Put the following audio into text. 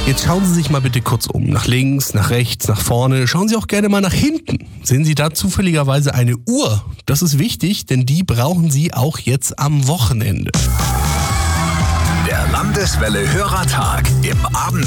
Jetzt schauen Sie sich mal bitte kurz um. Nach links, nach rechts, nach vorne. Schauen Sie auch gerne mal nach hinten. Sehen Sie da zufälligerweise eine Uhr? Das ist wichtig, denn die brauchen Sie auch jetzt am Wochenende. Der Landeswelle Hörertag im Abend.